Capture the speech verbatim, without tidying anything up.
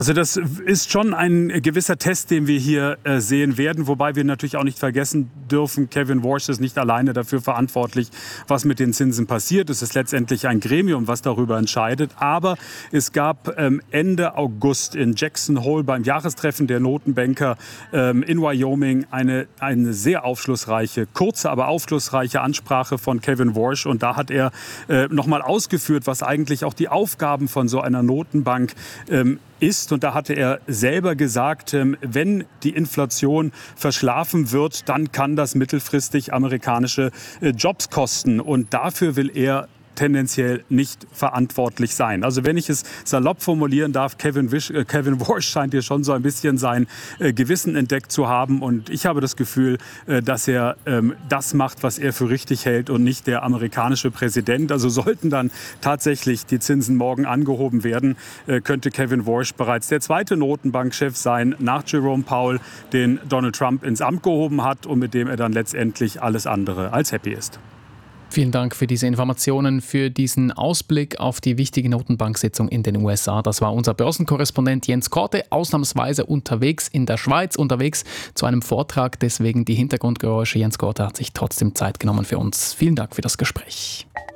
Also das ist schon ein gewisser Test, den wir hier äh, sehen werden, wobei wir natürlich auch nicht vergessen dürfen, Kevin Warsh ist nicht alleine dafür verantwortlich, was mit den Zinsen passiert. Es ist letztendlich ein Gremium, was darüber entscheidet. Aber es gab ähm, Ende August in Jackson Hole beim Jahrestreffen der Notenbanker ähm, in Wyoming eine, eine sehr aufschlussreiche, kurze, aber aufschlussreiche Ansprache von Kevin Warsh. Und da hat er äh, nochmal ausgeführt, was eigentlich auch die Aufgaben von so einer Notenbank ähm, ist. Und da hatte er selber gesagt, wenn die Inflation verschlafen wird, dann kann das mittelfristig amerikanische Jobs kosten. Und dafür will er tendenziell nicht verantwortlich sein. Also wenn ich es salopp formulieren darf, Kevin, Wish, äh, Kevin Warsh scheint hier schon so ein bisschen sein äh, Gewissen entdeckt zu haben. Und ich habe das Gefühl, äh, dass er ähm, das macht, was er für richtig hält und nicht der amerikanische Präsident. Also sollten dann tatsächlich die Zinsen morgen angehoben werden, äh, könnte Kevin Warsh bereits der zweite Notenbankchef sein, nach Jerome Powell, den Donald Trump ins Amt gehoben hat und mit dem er dann letztendlich alles andere als happy ist. Vielen Dank für diese Informationen, für diesen Ausblick auf die wichtige Notenbanksitzung in den U S A. Das war unser Börsenkorrespondent Jens Korte, ausnahmsweise unterwegs in der Schweiz, unterwegs zu einem Vortrag. Deswegen die Hintergrundgeräusche. Jens Korte hat sich trotzdem Zeit genommen für uns. Vielen Dank für das Gespräch.